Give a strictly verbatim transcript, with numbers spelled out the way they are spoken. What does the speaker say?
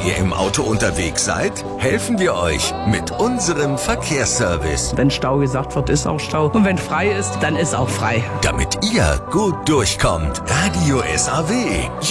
ihr im Auto unterwegs seid, helfen wir euch mit unserem Verkehrsservice. Wenn Stau gesagt wird, ist auch Stau. Und wenn frei ist, dann ist auch frei. Damit ihr gut durchkommt. Radio S A W.